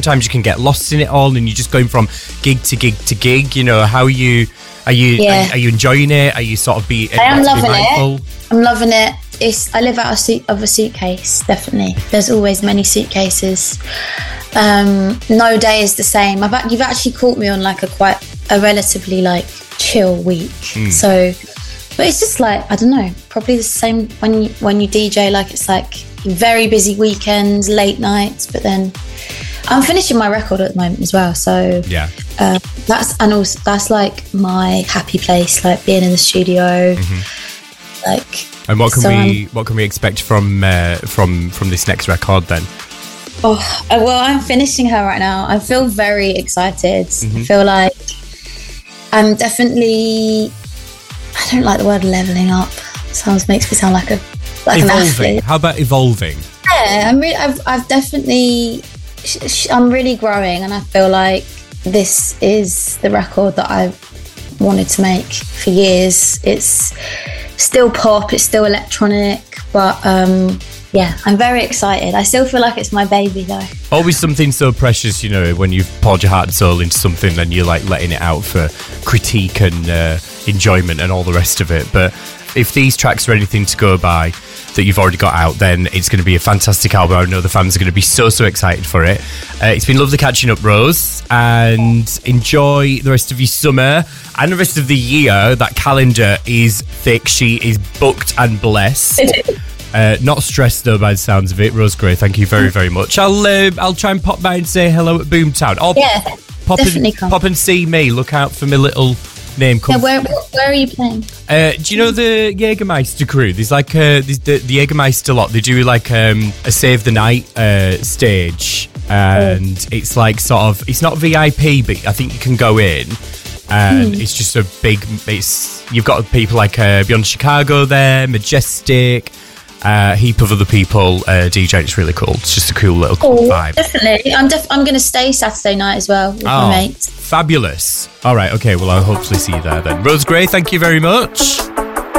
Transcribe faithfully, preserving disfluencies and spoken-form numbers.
sometimes you can get lost in it all, and you're just going from gig to gig to gig. You know, how are you? Are you yeah. are, are you enjoying it? Are you sort of be? I am loving it. I'm loving it. It's I live out of, suit, of a suitcase. Definitely, there's always many suitcases. Um, no day is the same. I've you've actually caught me on like a quite a relatively like chill week. Mm. So, but it's just like I don't know. Probably the same when you when you D J. Like it's like very busy weekends, late nights. But then I'm finishing my record at the moment as well. So yeah, uh, that's and also that's like my happy place. Like being in the studio, mm-hmm. like. And what can so we I'm, what can we expect from uh, from from this next record then? Oh well, I'm finishing her right now. I feel very excited. Mm-hmm. I feel like I'm definitely. I don't like the word leveling up. Sounds makes me sound like a like evolving. an athlete. How about evolving? Yeah, I'm really. I've I've definitely. I'm really growing, and I feel like this is the record that I've wanted to make for years. It's still pop, it's still electronic, but um, yeah, I'm very excited. I still feel like it's my baby though. Always something so precious, you know, when you've poured your heart and soul into something and you're like letting it out for critique and uh, enjoyment and all the rest of it. But if these tracks are anything to go by that you've already got out, then it's going to be a fantastic album. I know the fans are going to be so, so excited for it. Uh, it's been lovely catching up, Rose, and enjoy the rest of your summer and the rest of the year. That calendar is thick. She is booked and blessed. Uh, not stressed though by the sounds of it. Rose Gray, thank you very, very much. I'll uh, I'll try and pop by and say hello at Boomtown. Oh, yeah, pop definitely and, come. Pop and see me. Look out for my little name. Yeah, where where are you playing? Uh, do you know the Jägermeister crew? There's like uh, there's the, the Jägermeister lot. They do like um, a Save the Night uh, stage, and oh. it's like sort of it's not V I P, but I think you can go in. And mm. it's just a big. It's you've got people like uh, Beyond Chicago there, Majestic. A uh, heap of other people uh, D J. It's really cool. It's just a cool little cool oh, vibe. Definitely. I'm def- I'm going to stay Saturday night as well with oh, my mates. Fabulous. All right. Okay. Well, I'll hopefully see you there then. Rose Gray, thank you very much.